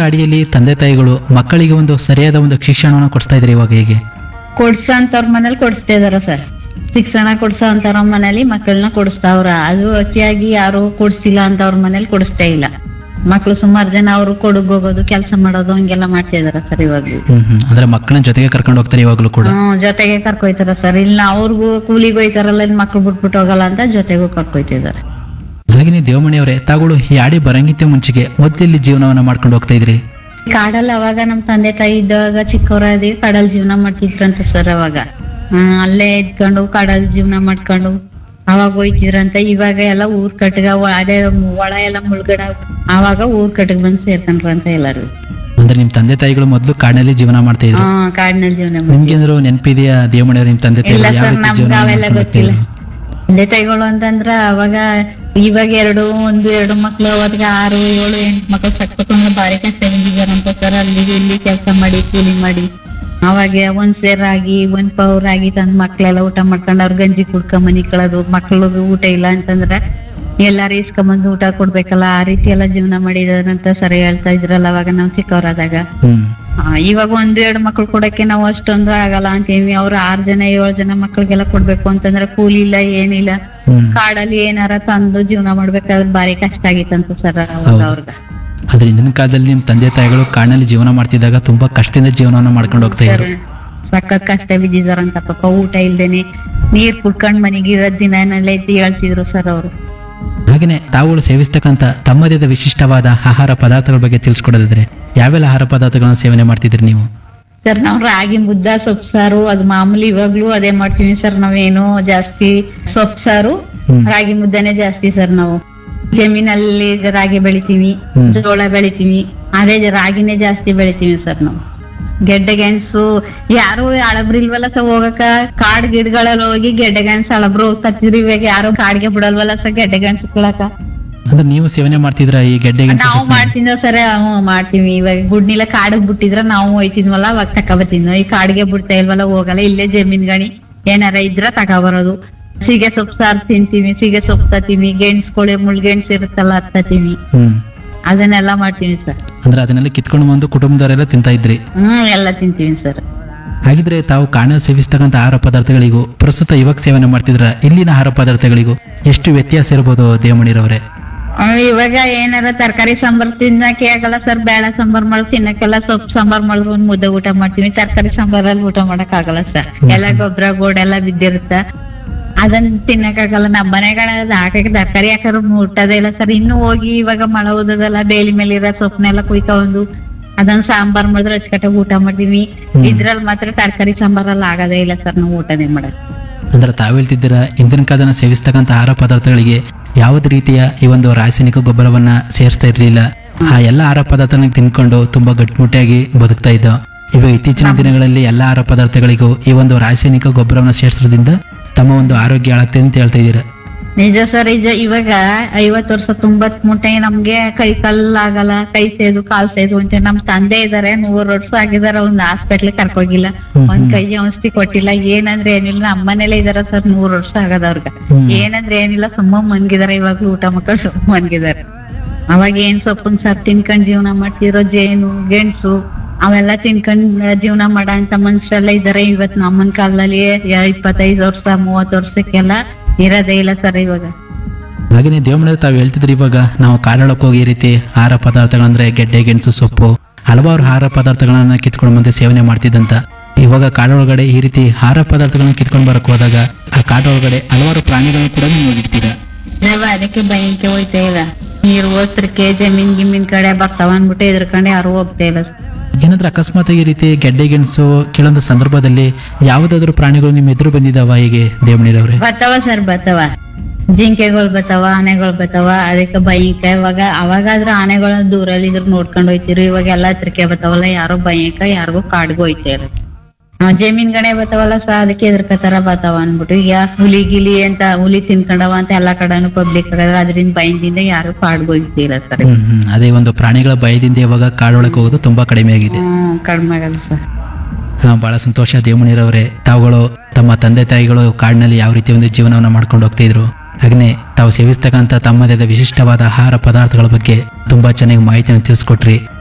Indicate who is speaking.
Speaker 1: ಅಡಿಯಲ್ಲಿ ತಂದೆ ತಾಯಿಗಳು ಮಕ್ಕಳಿಗೆ ಒಂದು ಸರಿಯಾದ ಒಂದು ಶಿಕ್ಷಣವನ್ನು ಕೊಡಿಸ್ತಾ ಇದ್ದಾರೆ ಇವಾಗ ಹೇಗೆ?
Speaker 2: ಕೊಡ್ಸೋ ಅಂತವ್ರ ಮನೇಲಿ ಕೊಡಿಸ್ತಾ ಇದಾರ ಸರ್. ಶಿಕ್ಷಣ ಕೊಡ್ಸೋ ಅಂತವ್ರ ಮನೇಲಿ ಮಕ್ಕಳನ್ನ ಕೊಡಿಸ್ತಾವ್ರ. ಅದು ಅತಿಯಾಗಿ ಯಾರು ಕೊಡ್ಸಿಲ್ಲ ಅಂತವ್ರ ಮನೇಲಿ ಕೊಡಿಸ್ತಾ ಇಲ್ಲ. ಮಕ್ಳು ಸುಮಾರು ಜನ ಅವರು ಕೊಡಗ್ ಹೋಗೋದು, ಕೆಲಸ ಮಾಡೋದು ಹಂಗೆಲ್ಲ ಮಾಡ್ತಾ ಇದಾರ ಸರ್ ಇವಾಗ್ಲೂ.
Speaker 1: ಅಂದ್ರೆ ಮಕ್ಕಳನ್ನ ಜೊತೆಗೆ ಕರ್ಕೊಂಡು ಹೋಗ್ತಾರೆ ಇವಾಗ್ಲೂ ಕೂಡ?
Speaker 2: ಜೊತೆಗೆ ಕರ್ಕೊಯ್ತಾರ ಸರ್. ಇಲ್ಲ ಅವ್ರಿಗೂ ಕೂಲಿಗೆ ಹೋಯ್ತಾರಲ್ಲ, ಇನ್ ಮಕ್ಳು ಬಿಟ್ಬಿಟ್ಟು ಹೋಗಲ್ಲ ಅಂತ ಜೊತೆಗೂ ಕರ್ಕೊಯ್ತಿದಾರೆ.
Speaker 1: ಹಾಗೆ ದೇವಮಣಿ ಅವರೇ, ತಾವುಗಳು ಈ ಆಡಿ ಬರಂಗಿತ್ತೆ ಮುಂಚೆಗೆ ಮೊದಲಲ್ಲಿ ಜೀವನವನ್ನ ಮಾಡ್ಕೊಂಡು ಹೋಗ್ತಾ ಇದ್ರಿ?
Speaker 2: ಕಾಡಲ್ಲಿ ಅವಾಗ ನಮ್ ತಂದೆ ತಾಯಿ ಇದ್ದಾಗ ಚಿಕ್ಕವರಾದಿ ಕಾಡಲ್ಲಿ ಜೀವನ ಮಾಡ್ತಿದ್ರಂತ ಸರ್. ಅವಾಗ ಅಲ್ಲೇ ಇದ್ಕೊಂಡು ಕಾಡಲ್ಲಿ ಜೀವನ ಮಾಡ್ಕೊಂಡು ಅವಾಗ ಹೋಯ್ತಿದ್ರಂತ. ಇವಾಗ ಎಲ್ಲ ಊರ್ ಕಟ್ಗ ಅದೇ ಒಳ ಎಲ್ಲ ಮುಳ್ಗಡ, ಅವಾಗ ಊರ್ ಕಟ್ಗ ಬಂದ್ ಸೇರ್ಕೊಂಡ್ರಂತ ಎಲ್ಲಾರು.
Speaker 1: ಅಂದ್ರೆ ನಿಮ್ ತಂದೆ ತಾಯಿಗಳು ಮೊದಲು ಕಾಡಿನಲ್ಲಿ ಜೀವನ ಮಾಡ್ತಾ ಇದ್ರು?
Speaker 2: ಕಾಡಿನಲ್ಲಿ ಜೀವನ.
Speaker 1: ನಿಮ್ಗೆ ಏನಾದ್ರು ನೆನಪಿದೆಯಾ ದೇವಮಣಿ ಅವ್ರ ನಿಮ್ ತಂದೆ
Speaker 2: ಇಲ್ಲ
Speaker 1: ತಾಯಿಗಳು ಯಾವ
Speaker 2: ಸರ್,
Speaker 1: ರೀತಿ
Speaker 2: ನಮ್ಗೆ
Speaker 1: ಜೀವನ
Speaker 2: ಅವೆಲ್ಲ
Speaker 1: ಮಾಡ್ಕೊಂಡು
Speaker 2: ಗೊತ್ತಿಲ್ಲ.
Speaker 1: ಹೋಗ್ತಿದ್ರು?
Speaker 2: ತಂದೆ ತಾಯಿಗಳು ಅಂತಂದ್ರ ಅವಾಗ ಇವಾಗ ಎರಡು ಮಕ್ಳು, ಅವಾಗ 6, 7, 8 ಮಕ್ಳು ಸಕ್ಕೊಂಡು ಬಾರಿ ಕಷ್ಟ ಬಿದ್ದಿದಾರಂತ ಸರ್. ಅಲ್ಲಿ ಇಲ್ಲಿ ಕೆಲಸ ಮಾಡಿ ಕೂಲಿ ಮಾಡಿ ಅವಾಗ ಒಂದ್ ಸೇರಾಗಿ ಒಂದ್ ಪೌರಾಗಿ ತಂದ್ ಮಕ್ಳೆಲ್ಲ ಊಟ ಮಾಡ್ಕೊಂಡ್ ಅವ್ರ ಗಂಜಿ ಕುಡ್ಕೊಂಡ್ ಮನಿ ಕಳೋದು. ಮಕ್ಳಿಗೆ ಊಟ ಇಲ್ಲ ಅಂತಂದ್ರ ಎಲ್ಲಾರು ಇಸ್ಕೊಂಬಂದು ಊಟ ಕೊಡ್ಬೇಕಲ್ಲ, ಆ ರೀತಿ ಎಲ್ಲ ಜೀವನ ಮಾಡಿದಾರಂತ ಸರಿ ಹೇಳ್ತಾ ಇದ್ರಲ್ಲ ಅವಾಗ ನಾವ್ ಚಿಕ್ಕವರಾದಾಗ. ಇವಾಗ 1-2 ಮಕ್ಳು ಕೊಡಕ್ಕೆ ನಾವು ಅಷ್ಟೊಂದು ಆಗಲ್ಲ ಅಂತೀವಿ. ಅವ್ರು 6 ಜನ 7 ಜನ ಮಕ್ಳಿಗೆಲ್ಲ ಕೊಡ್ಬೇಕು ಅಂತಂದ್ರೆ ಕೂಲಿ ಇಲ್ಲ, ಏನಿಲ್ಲ. ಕಾಡಲ್ಲಿ ಏನಾರ ತಂದು ಜೀವನ ಮಾಡ್ಬೇಕಾದ್ರೆ ಬಾರಿ ಕಷ್ಟ ಆಗಿತ್ತಂತ ಸರ್ ಅವಾಗ ಅವ್ರಗ.
Speaker 1: ಆದ್ರೆ ಇಂದಿನ ಕಾಲದಲ್ಲಿ ನಿಮ್ ತಂದೆ ತಾಯಿಗಳು ಕಾಡಿನಲ್ಲಿ ಜೀವನ ಮಾಡ್ತಿದ್ದಾಗ ತುಂಬಾ ಕಷ್ಟದಿಂದ ಜೀವನವನ್ನ ಮಾಡ್ಕೊಂಡು ಹೋಗ್ತಾ ಇದ್ರು.
Speaker 2: ಸಖತ್ ಕಷ್ಟ ಬಿದ್ದಿದಾರಂತ ಪಾಪ. ಊಟ ಇಲ್ದೇನೆ ನೀರ್ ಕುಡ್ಕೊಂಡ್ ಮನೆಗೆ ಇರೋದ್ ದಿನನೆಲ್ಲ ಎದ್ದು ಹೇಳ್ತಿದ್ರು ಸರ್ ಅವರು.
Speaker 1: ಹಾಗೇನೆ ತಾವುಗಳು ಸೇವಿಸ್ತಕ್ಕಂತ ತಮ್ಮದೇ ಆದ ವಿಶಿಷ್ಟವಾದ ಆಹಾರ ಪದಾರ್ಥಗಳ ಬಗ್ಗೆ ತಿಳಿಸ್ಕೊಡೋದಿದ್ರೆ ಯಾವೆಲ್ಲ ಆಹಾರ ಪದಾರ್ಥಗಳನ್ನ ಸೇವನೆ ಮಾಡ್ತಿದ್ರಿ ನೀವು?
Speaker 2: ಸರ್ ನಾವ್ ರಾಗಿ ಮುದ್ದ, ಸೊಪ್ಪು ಸಾರು, ಅದು ಮಾಮೂಲಿ ಇವಾಗ್ಲೂ ಅದೇ ಮಾಡ್ತೀವಿ ಸರ್. ನಾವೇನು ಜಾಸ್ತಿ ಸೊಪ್ಪು ಸಾರು, ರಾಗಿ ಮುದ್ದನೆ ಜಾಸ್ತಿ ಸರ್. ನಾವು ಜಮೀನಲ್ಲಿ ರಾಗಿ ಬೆಳಿತೀವಿ, ಜೋಳ ಬೆಳಿತೀವಿ, ಅದೇ ರಾಗಿನೇ ಜಾಸ್ತಿ ಬೆಳಿತೀವಿ ಸರ್ ನಾವು. ಗೆಡ್ಡೆ ಗೆಣಸು ಯಾರು ಹಳಬ್ರು ಇಲ್ವಲ್ಲ ಸರ್ ಹೋಗಕ. ಕಾಡ್ ಗಿಡಗಳಲ್ಲಿ ಹೋಗಿ ಗೆಡ್ಡೆ ಗೆಣಸು ಹಳಬ್ರು ಕತ್ತಿದ್ರಿ. ಇವಾಗ ಯಾರು ಕಾಡ್ಗೆ ಬಿಡಲ್ವಲ್ಲ ಸರ್ ಗೆಡ್ಡೆ ಗೆಣಸು ಕೊಳಕ.
Speaker 1: ಅಂದ್ರೆ ನೀವು ಸೇವನೆ ಮಾಡ್ತಿದ್ರ ಈ ಗೆಡ್ಡೆ ಗೆಣಸು?
Speaker 2: ನಾವು ಮಾಡ್ತಿದ್ವ ಸರ್, ಮಾಡ್ತೀವಿ. ಇವಾಗ ಗುಡ್ನಿಲ್ಲ ಕಾಡಿಗೆ ಬಿಟ್ಟಿದ್ರ ನಾವು ಹೋಯ್ತಿದ್ವಲ್ಲ ಅವಾಗ ತಕೊಬತ್ತಿದ್ವಿ. ಈ ಕಾಡಿಗೆ ಬಿಡ್ತಾ ಇಲ್ವಲ್ಲ ಹೋಗಲ್ಲ. ಇಲ್ಲೇ ಜಮೀನ್ ಗಣಿ ಏನಾರ ಇದ್ರ ತಗೊಬರೋದು. ಸೀಗೆ ಸೊಪ್ಪು ಸಾರು ತಿಂತೀವಿ, ಸೀಗೆ ಸೊಪ್ಪು ತತ್ತೀವಿ, ಗೆಣಸ್ಕೊಳೆ ಮುಳ್ಗೆಣಸು ಇರುತ್ತಲ್ಲ ಅದ್ ತತ್ತೀವಿ. ಅದನ್ನೆಲ್ಲ ಮಾಡ್ತೀವಿ ಸರ್.
Speaker 1: ಅಂದ್ರೆ ಅದನ್ನೆಲ್ಲ ಕಿತ್ಕೊಂಡು ಬಂದು ಕುಟುಂಬದವರೆಲ್ಲ ತಿಂತಾ ಇದ್ರಿ?
Speaker 2: ಎಲ್ಲ ತಿಂತೀವಿ ಸರ್.
Speaker 1: ಹಾಗಿದ್ರೆ ತಾವು ಕಾಡಿನಲ್ಲಿ ಸೇವಿಸ್ತಕ್ಕಂಥ ಆಹಾರ ಪದಾರ್ಥಗಳಿಗೂ ಪ್ರಸ್ತುತ ಇವಾಗ ಸೇವನೆ ಮಾಡ್ತಿದ್ರ ಇಲ್ಲಿನ ಆಹಾರ ಪದಾರ್ಥಗಳಿಗೂ ಎಷ್ಟು ವ್ಯತ್ಯಾಸ ಇರ್ಬೋದು ದೇವಮಣಿರವರೇ?
Speaker 2: ಇವಾಗ ಏನಾರ ತರಕಾರಿ ಸಾಂಬಾರ್ ತಿನ್ನಕ್ಕೆ ಆಗಲ್ಲ ಸರ್. ಬೇಳೆ ಸಾಂಬಾರ್ ಮಾಡಿ ತಿನ್ನಕ್ಕೆಲ್ಲ ಸೊಪ್ಪು ಸಾಂಬಾರ್ ಮಾಡಿದ್ರು ಒಂದ್ ಮುದ್ದೆ ಊಟ ಮಾಡ್ತೀವಿ. ತರಕಾರಿ ಸಾಂಬಾರಲ್ಲಿ ಊಟ ಮಾಡಕ್ ಆಗಲ್ಲ ಸರ್. ಎಲ್ಲ ಗೊಬ್ಬರ ಗೋಡೆಲ್ಲ ಬಿದ್ದಿರುತ್ತ, ಅದನ್ನ ತಿನ್ನಕ್ ಆಗಲ್ಲ. ನಮ್ಮ ಮನೆಗಳ ಹಾಕಕ್ಕೆ ತರಕಾರಿ ಹಾಕೋರು ಮುಟ್ಟೋದೇ ಇಲ್ಲ ಸರ್. ಇನ್ನು ಹೋಗಿ ಇವಾಗ ಮಳೆ ಓದೋದಲ್ಲ, ಬೇಲಿ ಮೇಲೆ ಇರೋ ಸೊಪ್ಪನೆಲ್ಲ ಕುಯ್ಕೊಂಡು ಅದನ್ನ ಸಾಂಬಾರ್ ಮಾಡಿದ್ರೆ ಅಚ್ಚಕಟ್ಟಾಗಿ ಊಟ ಮಾಡ್ತೀವಿ. ಇದ್ರಲ್ಲಿ ಮಾತ್ರ ತರಕಾರಿ ಸಾಂಬಾರಲ್ಲಿ ಆಗೋದೇ ಇಲ್ಲ ಸರ್ ನಾವು ಊಟನೇ ಮಾಡಕ್.
Speaker 1: ಅಂದ್ರೆ ತಾವು ಹೇಳ್ತಿದ್ದೀರಾ ಇಂದಿನ ಕಾಲದಲ್ಲಿ ಸೇವಿಸ್ತಕ್ಕಂಥ ಆಹಾರ ಪದಾರ್ಥಗಳಿಗೆ ಯಾವುದೇ ರೀತಿಯ ಈ ಒಂದು ರಾಸಾಯನಿಕ ಗೊಬ್ಬರವನ್ನ ಸೇರಿಸ್ತಾ ಇರ್ಲಿಲ್ಲ. ಆ ಎಲ್ಲ ಆಹಾರ ಪದಾರ್ಥನ ತಿನ್ಕೊಂಡು ತುಂಬಾ ಗಟ್ಟಿಮುಟ್ಟಿಯಾಗಿ ಬದುಕ್ತಾ ಇದ್ದ. ಇವಾಗ ಇತ್ತೀಚಿನ ದಿನಗಳಲ್ಲಿ ಎಲ್ಲ ಆಹಾರ ಪದಾರ್ಥಗಳಿಗೂ ಈ ಒಂದು ರಾಸಾಯನಿಕ ಗೊಬ್ಬರವನ್ನ ಸೇರಿಸೋದ್ರಿಂದ ತಮ್ಮ ಒಂದು ಆರೋಗ್ಯ ಹಾಳಾಗ್ತದೆ ಅಂತ ಹೇಳ್ತಾ ಇದ್ದೀರಾ?
Speaker 2: ನಿಜ ಸರ್. ಇವಾಗ 50 ವರ್ಷ 90 ಮುಟ್ಟೆ ನಮ್ಗೆ ಕೈ ಕಲ್ಲಾಗಲ್ಲ, ಕೈ ಸೇದು ಕಾಲ್ ಸೇದು ಅಂತ. ನಮ್ ತಂದೆ ಇದಾರೆ 100 ವರ್ಷ ಆಗಿದಾರೆ, ಒಂದ್ ಹಾಸ್ಪಿಟ್ಲ್ ಕರ್ಕೋಗಿಲ್ಲ, ಒಂದ್ ಕೈ ಔಷಧಿ ಕೊಟ್ಟಿಲ್ಲ, ಏನಂದ್ರೆ ಏನಿಲ್ಲ. ನಮ್ಮ ಮನೇಲೆ ಇದಾರ ಸರ್ 100 ವರ್ಷ ಆಗದವ್ರಗ. ಏನಂದ್ರೆ ಏನಿಲ್ಲ, ಸುಮ್ಮ ಮನ್ಗಿದಾರೆ. ಇವಾಗ್ಲೂ ಊಟ ಮಕ್ಕಳು ಸುಮ್ಮ ಮನ್ಗಿದಾರೆ. ಅವಾಗ ಏನ್ ಸೊಪ್ಪಿನ ಸಾರ್ ತಿನ್ಕೊಂಡ್ ಜೀವನ ಮಾಡ್ತಿರೋ, ಜೇನು ಗೆಣಸು ಅವೆಲ್ಲ ತಿನ್ಕೊಂಡ್ ಜೀವನ ಮಾಡೋ ಅಂತ ಮನ್ಸರೆಲ್ಲ ಇದಾರೆ. ಇವತ್ ನಮ್ಮನ್ ಕಾಲದಲ್ಲಿ 25 ವರ್ಷ 30 ವರ್ಷಕ್ಕೆಲ್ಲ ಇರೋದೇ ಇಲ್ಲ ಸರ್ ಇವಾಗ.
Speaker 1: ಹಾಗೇನೆ ದೇವಮಣಿ ತಾವು ಹೇಳ್ತಿದ್ರಿ ಇವಾಗ ನಾವು ಕಾಡೊಳಕ್ಕೆ ಹೋಗಿ ಈ ರೀತಿ ಆಹಾರ ಪದಾರ್ಥಗಳಂದ್ರೆ ಗೆಡ್ಡೆ ಗೆಣಸು ಸೊಪ್ಪು ಹಲವಾರು ಆಹಾರ ಪದಾರ್ಥಗಳನ್ನ ಕಿತ್ಕೊಂಡು ಬಂದು ಸೇವನೆ ಮಾಡ್ತಿದ್ದಂತ. ಇವಾಗ ಕಾಡೊಳಗಡೆ ಈ ರೀತಿ ಆಹಾರ ಪದಾರ್ಥಗಳನ್ನ ಕಿತ್ಕೊಂಡು ಬರಕ್ ಹೋದಾಗ ಆ ಕಾಡೊಳಗಡೆ ಹಲವಾರು ಪ್ರಾಣಿಗಳನ್ನು ಕೂಡ ನೀವು ನೋಡಿರ್ತೀರಾ.
Speaker 2: ನಾವ್ ಅದಕ್ಕೆ ಭಯಂಕೆ ಹೋಯ್ತಾ ಇಲ್ಲ. ನೀರು ಹೋತ್ರಕ್ಕೆ ಜಮೀನ್ ಗಿಮೀನ್ ಕಡೆ ಬರ್ತಾವ ಅನ್ಬಿಟ್ಟು ಎದ್ರಕಂಡೆ ಯಾರು ಹೋಗ್ತಾ ಇಲ್ಲ.
Speaker 1: ಏನಾದ್ರೂ ಅಕಸ್ಮಾತ್ ಈ ರೀತಿ ಗೆಡ್ಡೆ ಗೆಣಸು ಕೆಲವೊಂದು ಸಂದರ್ಭದಲ್ಲಿ ಯಾವ್ದಾದ್ರು ಪ್ರಾಣಿಗಳು ನಿಮ್ ಎದುರು ಬಂದಿದಾವ ಹೀಗೆ ದೇವಮಣಿರವ್ರೆ?
Speaker 2: ಬರ್ತಾವ ಸರ್, ಬರ್ತಾವ. ಜಿಂಕೆಗಳು ಬರ್ತಾವ, ಆನೆಗಳು ಬರ್ತಾವ. ಅದಕ್ಕೆ ಭಯಂಕ. ಇವಾಗ ಅವಾಗಾದ್ರೂ ಆನೆಗಳ ದೂರಲ್ಲಿ ಇದ್ರ ನೋಡ್ಕೊಂಡ್ ಹೋಯ್ತಿರು. ಇವಾಗ ಎಲ್ಲಾ ಹತ್ರಕ್ಕೆ ಬರ್ತಾವಲ್ಲ, ಯಾರೋ ಭಯಂಕ, ಯಾರಿಗೂ ಕಾಡ್ಗೂ ಹೋಯ್ತಾ ಇಲ್ಲ. ಜಮೀನ್ ಗಣೆ ಬರ್ತಾವಲ್ಲ ಸರ್, ಅದಕ್ಕೆ ಎದ್ರಕತಾರ ಬರ್ತಾವ ಅನ್ಬಿಟ್ಟು. ಈಗ ಹುಲಿ ಗಿಲಿ ಅಂತ ಹುಲಿ ತಿನ್ಕೊಂಡವ ಅಂತ ಎಲ್ಲಾ ಕಡೆನೂ ಪಬ್ಲಿಕ್ ಆಗಿದ್ರೆ ಅದ್ರಿಂದ ಭಯದಿಂದ ಯಾರು ಕಾಡ್ಗೂ ಹೋಗ್ತಿಲ್ಲ ಸರ್.
Speaker 1: ಅದೇ ಒಂದು ಪ್ರಾಣಿಗಳ ಭಯದಿಂದ ಇವಾಗ ಕಾಡೊಳಗೆ ಹೋಗೋದು ತುಂಬಾ ಕಡಿಮೆ ಆಗಿದೆ.
Speaker 2: ಕಡಿಮೆ ಆಗಲ್ಲ ಸರ್.
Speaker 1: ಬಹಳ ಸಂತೋಷ ದೇವಮಣಿರವರೇ, ತಾವುಗಳು ತಮ್ಮ ತಂದೆ ತಾಯಿಗಳು ಕಾಡಿನಲ್ಲಿ ಯಾವ ರೀತಿ ಒಂದು ಜೀವನವನ್ನು ಮಾಡ್ಕೊಂಡು ಹೋಗ್ತಿದ್ರು, ಹಾಗೆ ತಾವು ಸೇವಿಸ್ತಕ್ಕಂಥ ತಮ್ಮದೇ ವಿಶಿಷ್ಟವಾದ ಆಹಾರ ಪದಾರ್ಥಗಳ ಬಗ್ಗೆ ತುಂಬಾ ಚೆನ್ನಾಗಿ ಮಾಹಿತಿಯನ್ನು ತಿಳಿಸ್ಕೊಟ್ರಿ.